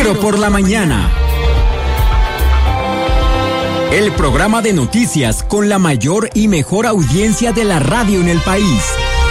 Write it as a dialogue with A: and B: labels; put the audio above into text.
A: Noticiero por la mañana. El programa de noticias con la mayor y mejor audiencia de la radio en el país.